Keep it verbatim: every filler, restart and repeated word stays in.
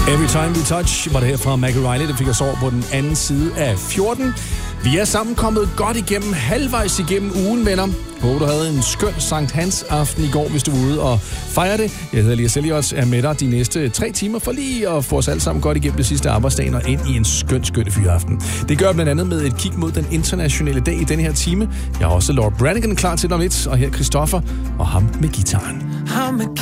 Every Time We Touch var det her fra Maggie Riley, der fik os over på den anden side af fjorten. Vi er sammen kommet godt igennem, halvvejs igennem ugen, venner. Håber, du havde en skøn Sankt Hans aften i går, hvis du var ude og fejre det. Jeg hedder Elias Elliot, er med dig de næste tre timer for lige at få os alle sammen godt igennem det sidste arbejdsdagen og ind i en skøn, skøn fyraften. Det gør blandt andet med et kig mod den internationale dag i denne her time. Jeg har også Laura Branigan klar til dig lidt, og her Christoffer og ham med gitaren.